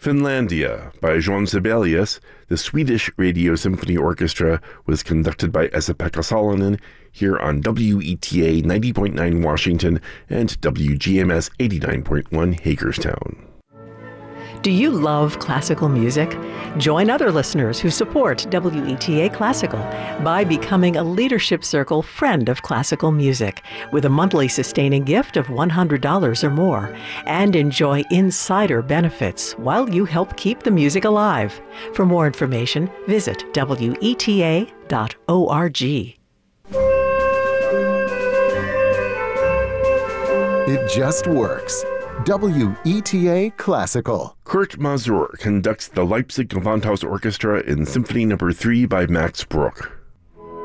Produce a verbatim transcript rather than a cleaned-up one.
Finlandia by Jean Sibelius, the Swedish Radio Symphony Orchestra, was conducted by Esa-Pekka Salonen here on W E T A ninety point nine Washington and W G M S eighty-nine point one Hagerstown. Do you love classical music? Join other listeners who support W E T A Classical by becoming a Leadership Circle Friend of Classical Music with a monthly sustaining gift of one hundred dollars or more, and enjoy insider benefits while you help keep the music alive. For more information, visit W E T A dot org. It just works. W E T A Classical. Kurt Masur conducts the Leipzig Gewandhaus Orchestra in Symphony Number three by Max Bruch.